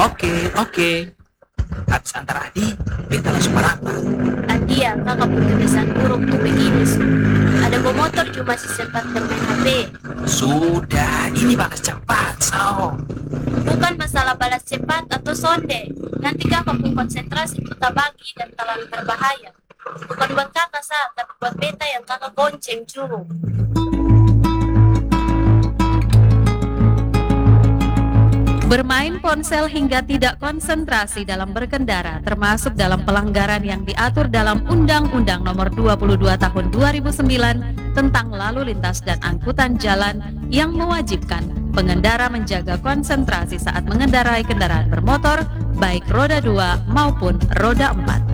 Oke. Habis antar Adi, beta langsung merata. Adia, kakak pun kebiasaan buruk tuh begini. Ada bawa motor cuma masih sempat bermain HP. Sudah, ini balas cepat, so. Bukan masalah balas cepat atau sonde. Nanti kakak pun konsentrasi itu tak bagi dan terlalu berbahaya. Bukan buat kakak tapi buat beta yang kakak gonceng curu. Bermain ponsel hingga tidak konsentrasi dalam berkendara termasuk dalam pelanggaran yang diatur dalam Undang-Undang Nomor 22 Tahun 2009 tentang Lalu Lintas dan Angkutan Jalan yang mewajibkan pengendara menjaga konsentrasi saat mengendarai kendaraan bermotor baik roda 2 maupun roda 4.